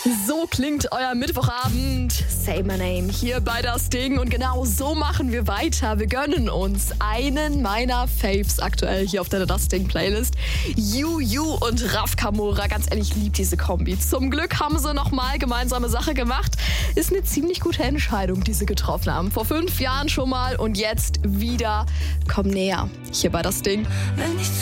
So klingt euer Mittwochabend. Say my name hier bei Das Ding. Und genau so machen wir weiter. Wir gönnen uns einen meiner Faves aktuell hier auf der Das Ding Playlist. Yu und Raf Kamora. Ganz ehrlich, ich liebe diese Kombi. Zum Glück haben sie nochmal gemeinsame Sache gemacht. Ist eine ziemlich gute Entscheidung, die sie getroffen haben. Vor 5 Jahren schon mal und jetzt wieder. Komm näher hier bei Das Ding. Wenn ich